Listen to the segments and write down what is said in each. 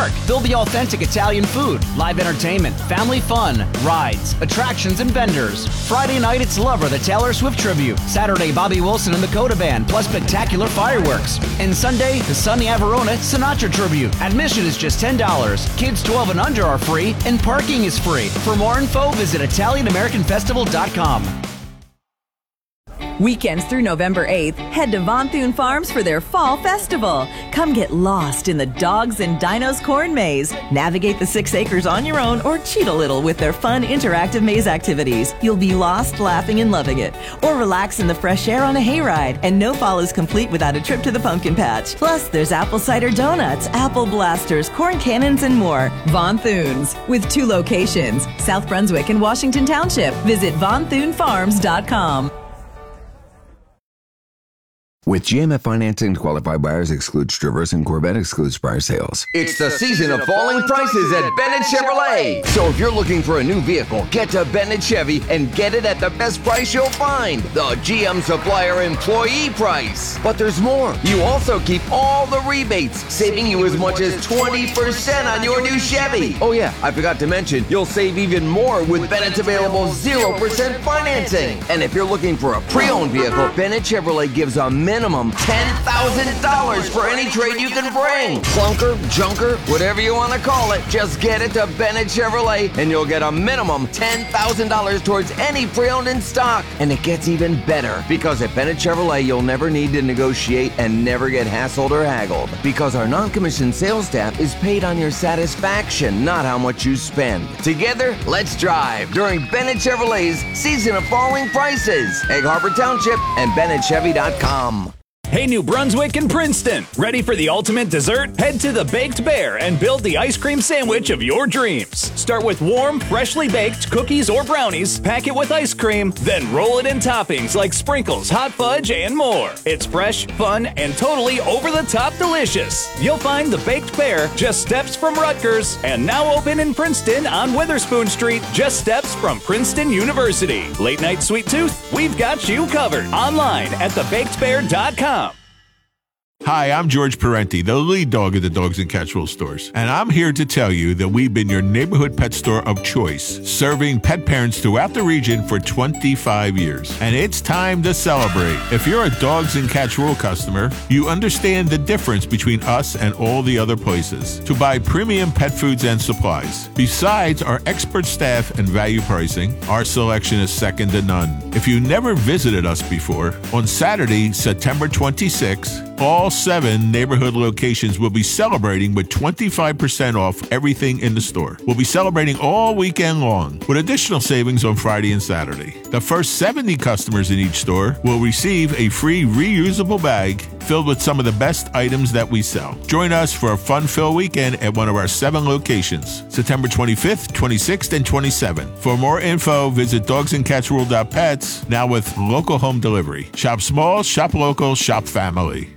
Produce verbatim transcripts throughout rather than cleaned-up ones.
Park. There'll be authentic Italian food, live entertainment, family fun, rides, attractions, and vendors. Friday night, it's Lover, the Taylor Swift tribute. Saturday, Bobby Wilson and the Coda Band, plus spectacular fireworks. And Sunday, the Sonny Averona Sinatra tribute. Admission is just ten dollars. Kids twelve and under are free, and parking is free. For more info, visit Italian American Festival dot com. Weekends through November eighth, head to Von Thune Farms for their Fall Festival. Come get lost in the Dogs and Dinos corn maze. Navigate the six acres on your own or cheat a little with their fun interactive maze activities. You'll be lost, laughing, and loving it. Or relax in the fresh air on a hayride. And no fall is complete without a trip to the pumpkin patch. Plus, there's apple cider donuts, apple blasters, corn cannons, and more. Von Thune's, with two locations, South Brunswick and Washington Township. Visit Von Thune Farms dot com. With G M F financing, qualified buyers excludes Traverse and Corvette excludes prior sales. It's the season of falling prices at Bennett Chevrolet. So if you're looking for a new vehicle, get to Bennett Chevy and get it at the best price you'll find. The G M Supplier employee price. But there's more. You also keep all the rebates, saving you as much as twenty percent on your new Chevy. Oh yeah, I forgot to mention, you'll save even more with Bennett's available zero percent financing. And if you're looking for a pre-owned vehicle, Bennett Chevrolet gives a minimum Minimum ten thousand dollars for any trade you can bring. Clunker, junker, whatever you want to call it, just get it to Bennett Chevrolet and you'll get a minimum ten thousand dollars towards any pre-owned in stock. And it gets even better because at Bennett Chevrolet, you'll never need to negotiate and never get hassled or haggled because our non-commissioned sales staff is paid on your satisfaction, not how much you spend. Together, let's drive during Bennett Chevrolet's Season of Falling Prices. Egg Harbor Township and Bennett Chevy dot com. Hey, New Brunswick and Princeton, ready for the ultimate dessert? Head to the Baked Bear and build the ice cream sandwich of your dreams. Start with warm, freshly baked cookies or brownies, pack it with ice cream, then roll it in toppings like sprinkles, hot fudge, and more. It's fresh, fun, and totally over-the-top delicious. You'll find the Baked Bear just steps from Rutgers and now open in Princeton on Witherspoon Street, just steps from Princeton University. Late night sweet tooth? We've got you covered. Online at the baked bear dot com. Hi, I'm George Parenti, the lead dog at the Dogs and Catchwell stores. And I'm here to tell you that we've been your neighborhood pet store of choice, serving pet parents throughout the region for twenty-five years. And it's time to celebrate. If you're a Dogs and Catchwell customer, you understand the difference between us and all the other places to buy premium pet foods and supplies. Besides our expert staff and value pricing, our selection is second to none. If you never visited us before, on Saturday, September twenty-sixth, all seven neighborhood locations will be celebrating with twenty-five percent off everything in the store. We'll be celebrating all weekend long with additional savings on Friday and Saturday. The first seventy customers in each store will receive a free reusable bag filled with some of the best items that we sell. Join us for a fun-filled weekend at one of our seven locations, September twenty-fifth, twenty-sixth, and twenty-seventh. For more info, visit dogs and catchwell dot pets, now with local home delivery. Shop small, shop local, shop family.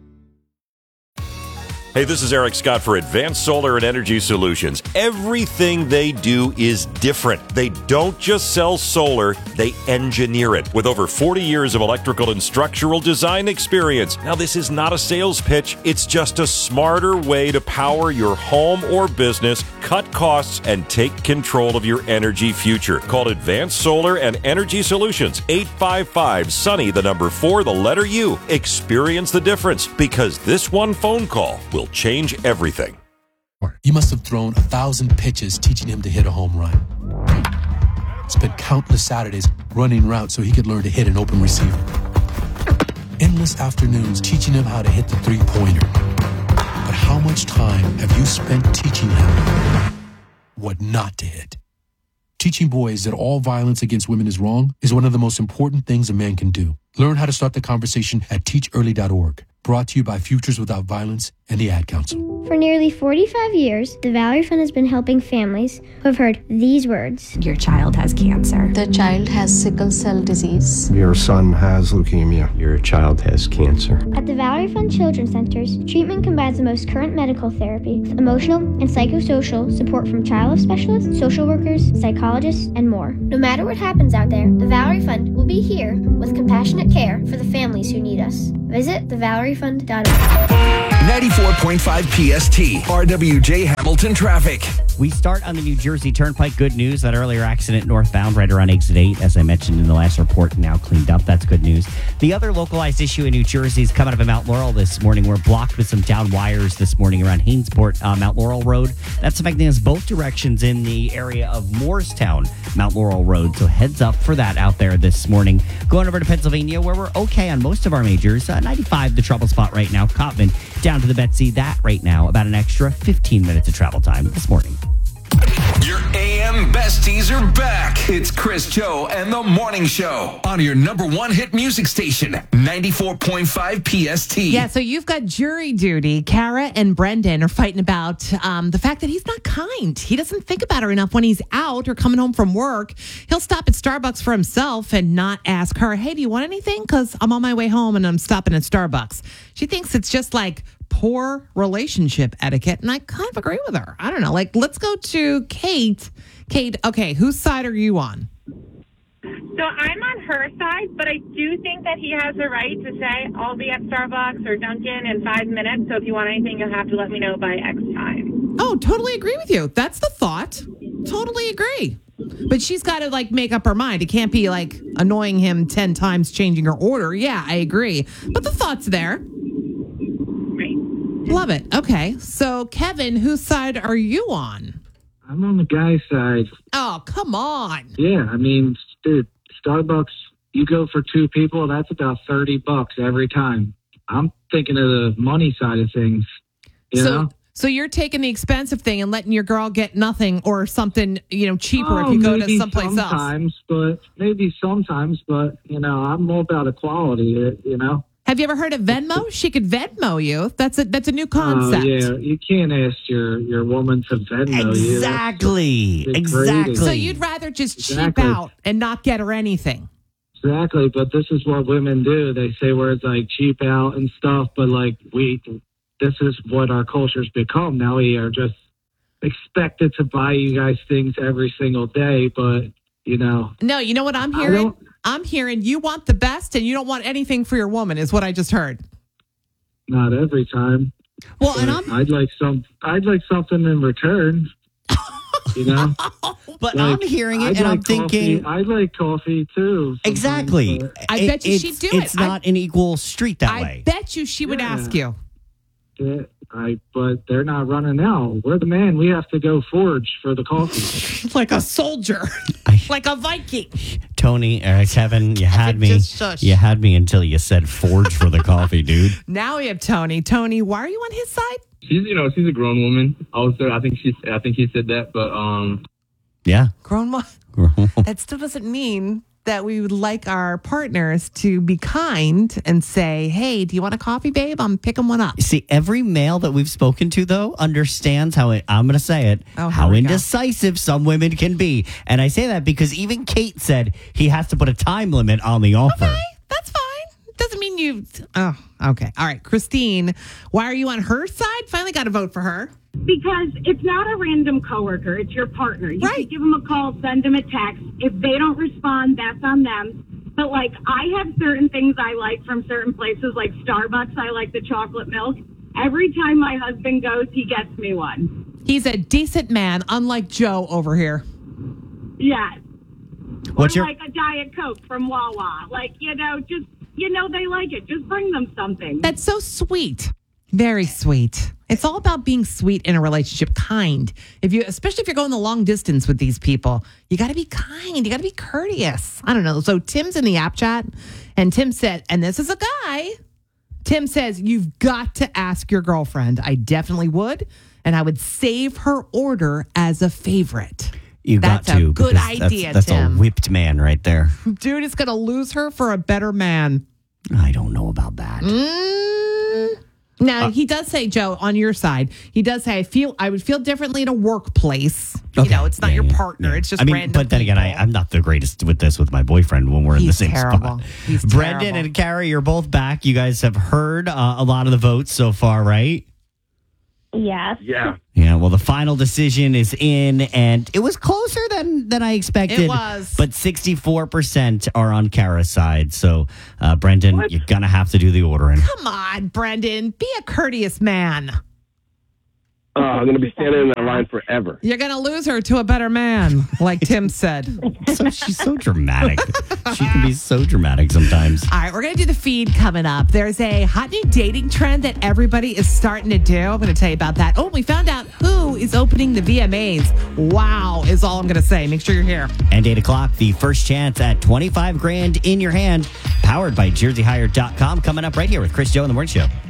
Hey, this is Eric Scott for Advanced Solar and Energy Solutions. Everything they do is different. They don't just sell solar, they engineer it. With over forty years of electrical and structural design experience. Now, this is not a sales pitch. It's just a smarter way to power your home or business, cut costs, and take control of your energy future. Call Advanced Solar and Energy Solutions, eight five five, Sunny, the number four, the letter U. Experience the difference, because this one phone call will change everything. You must have thrown a thousand pitches teaching him to hit a home run. Spent countless Saturdays running routes so he could learn to hit an open receiver. Endless afternoons teaching him how to hit the three-pointer. But how much time have you spent teaching him what not to hit? Teaching boys that all violence against women is wrong is one of the most important things a man can do. Learn how to start the conversation at teach early dot org. Brought to you by Futures Without Violence and the Ad Council. For nearly forty-five years, the Valerie Fund has been helping families who have heard these words. Your child has cancer. The child has sickle cell disease. Your son has leukemia. Your child has cancer. At the Valerie Fund Children's Centers, treatment combines the most current medical therapy with emotional and psychosocial support from child health specialists, social workers, psychologists, and more. No matter what happens out there, the Valerie Fund will be here with compassionate care for the families who need us. Visit the valerie fund dot org. ninety-four point five P S T, R W J Hamilton traffic. We start on the New Jersey Turnpike. Good news. That earlier accident northbound right around exit eight, as I mentioned in the last report, now cleaned up. That's good news. The other localized issue in New Jersey is coming up in Mount Laurel this morning. We're blocked with some down wires this morning around Hainesport, uh, Mount Laurel Road. That's affecting us both directions in the area of Moorestown, Mount Laurel Road. So heads up for that out there this morning. Going over to Pennsylvania, where we're okay on most of our majors. Uh, ninety-five, the trouble spot right now. Cottman down to the Betsy. That right now, about an extra fifteen minutes of travel time this morning. Your A M besties are back. It's Chris, Joe, and the Morning Show on your number one hit music station, ninety-four point five P S T. Yeah, so you've got jury duty. Kara and Brendan are fighting about um, the fact that he's not kind. He doesn't think about her enough when he's out or coming home from work. He'll stop at Starbucks for himself and not ask her, hey, do you want anything? Because I'm on my way home and I'm stopping at Starbucks. She thinks it's just like poor relationship etiquette, and I kind of agree with her. I don't know. Like, let's go to Kate. Kate, okay, whose side are you on? So I'm on her side, but I do think that he has the right to say, I'll be at Starbucks or Dunkin' in five minutes, so if you want anything, you'll have to let me know by X time. Oh, totally agree with you. That's the thought. Totally agree. But she's got to, like, make up her mind. It can't be, like, annoying him ten times changing her order. Yeah, I agree. But the thought's there. Love it. Okay. So, Kevin, whose side are you on? I'm on the guy's side. Oh, come on. Yeah, I mean, dude, Starbucks, you go for two people, that's about thirty bucks every time. I'm thinking of the money side of things, you so, know? So you're taking the expensive thing and letting your girl get nothing or something, you know, cheaper oh, if you go to someplace else. Sometimes, but maybe sometimes, but, you know, I'm more about equality, you know? Have you ever heard of Venmo? She could Venmo you. That's a that's a new concept. Oh, yeah. You can't ask your, your woman to Venmo you. Exactly. Exactly. So you'd rather just exactly. cheap out and not get her anything. Exactly. But this is what women do. They say words like cheap out and stuff, but like we, this is what our culture's become. Now we are just expected to buy you guys things every single day, but you know. No, you know what I'm hearing? I'm hearing you want the best and you don't want anything for your woman is what I just heard. Not every time. Well, but and I'm I'd like some I'd like something in return. You know? But like, I'm hearing it I'd and like I'm thinking coffee. I'd like coffee too. Exactly. But I it, bet you it's, she'd do it's it. not I, an equal street that I way. bet you she would Yeah. ask you. Yeah, I but they're not running out. We're the man. We have to go forge for the coffee. Like a soldier. Like a Viking. Tony, uh, Kevin, you had me. Just shush. You had me until you said forge for the coffee, dude. Now we have Tony. Tony, why are you on his side? She's, you know, she's a grown woman. Also, I think she, I think he said that, but um, yeah, grown woman. That still doesn't mean that we would like our partners to be kind and say, hey, do you want a coffee, babe? I'm picking one up. See, every male that we've spoken to, though, understands how, it, I'm going to say it, oh, how indecisive some women can be. And I say that because even Kate said he has to put a time limit on the offer. Okay, that's fine. Doesn't mean you... Oh, okay. All right. Christine, why are you on her side? Finally got to vote for her. Because it's not a random coworker. It's your partner. You right. can give them a call, send them a text. If they don't respond, that's on them. But, like, I have certain things I like from certain places, like Starbucks. I like the chocolate milk. Every time my husband goes, he gets me one. He's a decent man, unlike Joe over here. Yeah. What's or your... like a Diet Coke from Wawa. Like, you know, just, you know, they like it. Just bring them something. That's so sweet. Very sweet. It's all about being sweet in a relationship, kind. If you, especially if you're going the long distance with these people, you got to be kind. You got to be courteous. I don't know. So Tim's in the app chat, and Tim said, and this is a guy. Tim says, you've got to ask your girlfriend. I definitely would, and I would save her order as a favorite. You that's got to. A good idea, that's, that's Tim. a whipped man right there. Dude is going to lose her for a better man. I don't know about that. Mm. Now, uh, he does say, Joe, on your side, he does say, I feel I would feel differently in a workplace. Okay. You know, it's not yeah, your yeah, partner. Yeah. It's just I mean, random but then people. again, I, I'm not the greatest with this with my boyfriend when we're He's in the same terrible. spot. He's Brendan terrible. and Carrie, you're both back. You guys have heard uh, a lot of the votes so far, right? Yes. Yeah. Yeah, well, the final decision is in, and it was closer than, than I expected. It was. But sixty-four percent are on Kara's side. So, uh, Brendan, what? You're going to have to do the ordering. Come on, Brendan. Be a courteous man. Uh, I'm going to be standing in that line forever. You're going to lose her to a better man, like Tim said. So she's so dramatic. She can be so dramatic sometimes. All right, we're going to do the feed coming up. There's a hot new dating trend that everybody is starting to do. I'm going to tell you about that. Oh, we found out who is opening the V M As. Wow, is all I'm going to say. Make sure you're here. And eight o'clock, the first chance at twenty-five grand in your hand, powered by jersey hire dot com, coming up right here with Chris Joe in the Morning Show.